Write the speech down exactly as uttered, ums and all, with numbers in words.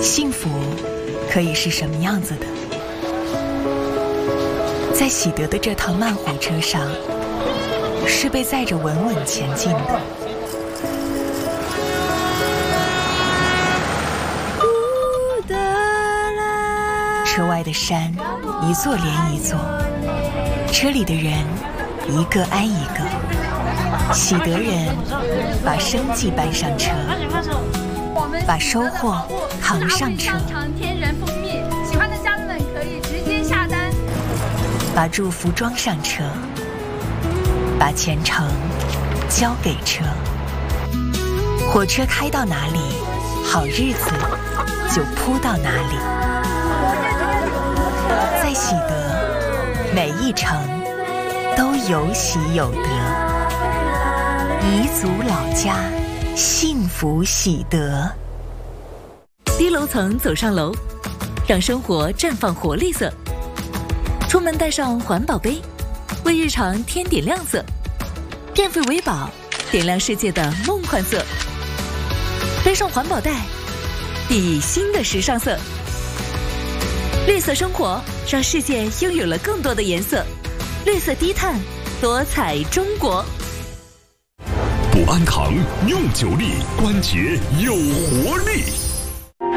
幸福可以是什么样子的？在喜得的这趟慢火车上，是被载着稳稳前进的。车外的山一座连一座，车里的人一个挨一个。喜得人把生计搬上车，把收获扛上车， 天然蜂蜜，喜欢的家人们可以直接下单。 把祝福装上车，把前程交给车。火车开到哪里，好日子就铺到哪里。在喜得，每一程都有喜有得。彝族老家，幸福喜得。 低楼层走上楼，让生活绽放活力色。出门带上环保杯，为日常添点亮色。电费维保，点亮世界的梦幻色。背上环保袋，熠熠新的时尚色。绿色生活，让世界拥有了更多的颜色。绿色低碳，多彩中国。 补安堂用久力，关节有活力。